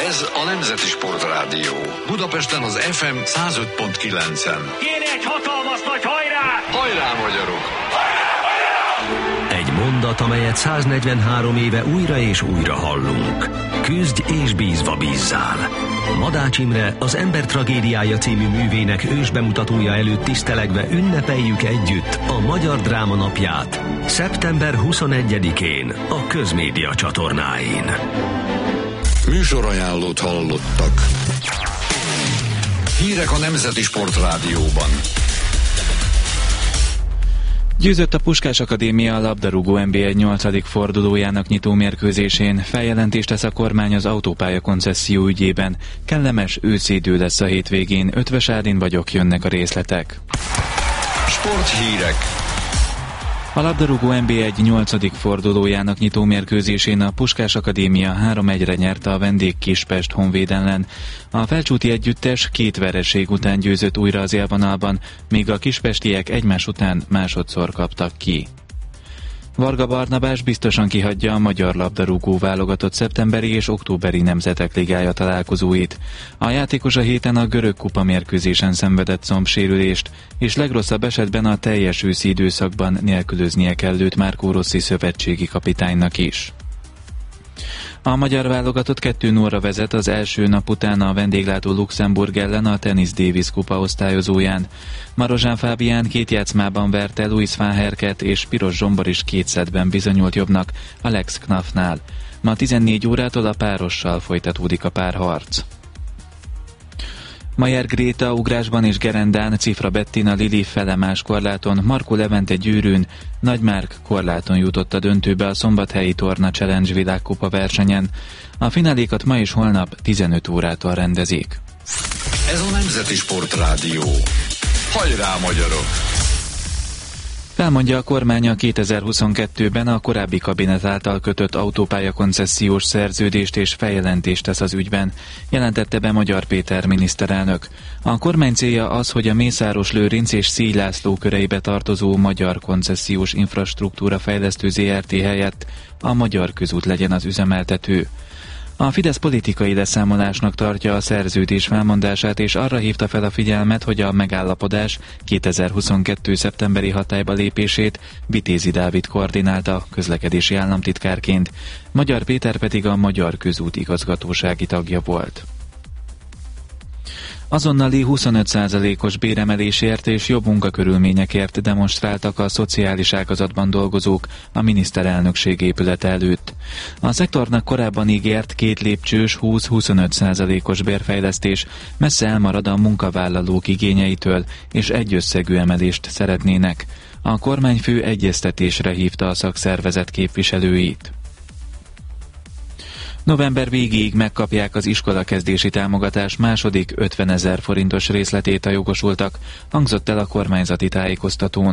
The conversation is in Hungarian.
Ez a Nemzeti Sportrádió. Budapesten az FM 105.9-en. Kéne egy hatalmas nagy hajrá! Hajrá, magyarok! Egy mondat, amelyet 143 éve újra és újra hallunk. Küzdj és bízva bízzál. Madács Imre, az Ember tragédiája című művének ősbemutatója előtt tisztelegve ünnepeljük együtt a Magyar Dráma Napját szeptember 21-én a Közmédia csatornáin. Műsorajánlót hallottak. Hírek a Nemzeti Sportrádióban. Győzött a Puskás Akadémia a labdarúgó NB1 8. fordulójának nyitó mérkőzésén. Feljelentést tesz a kormány az autópálya koncesszió ügyében. Kellemes őszi idő lesz a hétvégén. Ötvös Ádin vagyok, jönnek a részletek. Sporthírek. A labdarúgó NB1 8. fordulójának nyitó mérkőzésén a Puskás Akadémia 3-1-re nyerte a vendég Kispest Honvéd ellen. A felcsúti együttes 2 vereség után győzött újra az élvonalban, míg a kispestiek egymás után másodszor kaptak ki. Varga Barnabás biztosan kihagyja a magyar labdarúgó válogatott szeptemberi és októberi Nemzetek Ligája találkozóit. A játékos a héten a görög kupa mérkőzésen szenvedett combsérülést, és legrosszabb esetben a teljes őszi időszakban nélkülöznie kell őt Márkó Rossi szövetségi kapitánynak is. A magyar válogatott 2-0-ra vezet az első nap után a vendéglátó Luxemburg ellen a Tennis Davis kupa osztályozóján. Marozsán Fábián 2 játszmában verte Louis van Herket, és Piros Zsombor is 2 szettben bizonyult jobbnak Alex Knafnál. Ma 14 órától a párossal folytatódik a párharc. Majer Gréta ugrásban és gerendán, Cifra Bettina Lili felemás korláton, Markó Levente gyűrűn, Nagy Márk korláton jutott a döntőbe a Szombathelyi Torna Challenge világkupa versenyen. A finálékat ma és holnap 15 órától rendezik. Ez a Nemzeti Sportrádió. Hajrá, magyarok! Felmondja a kormány a 2022-ben a korábbi kabinet által kötött autópálya koncesziós szerződést, és feljelentést tesz az ügyben, jelentette be Magyar Péter miniszterelnök. A kormány célja az, hogy a Mészáros-Lőrinc és Szíj László köreibe tartozó Magyar Koncesziós Infrastruktúra Fejlesztő Zrt. Helyett a Magyar Közút legyen az üzemeltető. A Fidesz politikai leszámolásnak tartja a szerződés felmondását, és arra hívta fel a figyelmet, hogy a megállapodás 2022. szeptemberi hatályba lépését Vitézi Dávid koordinálta közlekedési államtitkárként, Magyar Péter pedig a Magyar Közút igazgatósági tagja volt. Azonnali 25%-os béremelésért és jobb munkakörülményekért demonstráltak a szociális ágazatban dolgozók a miniszterelnökség épülete előtt. A szektornak korábban ígért 2 lépcsős 20-25%-os bérfejlesztés messze elmarad a munkavállalók igényeitől, és egyösszegű emelést szeretnének. A kormányfő egyeztetésre hívta a szakszervezet képviselőit. November végéig megkapják az iskolakezdési támogatás második 50 000 forintos részletét a jogosultak, hangzott el a kormányzati tájékoztatón.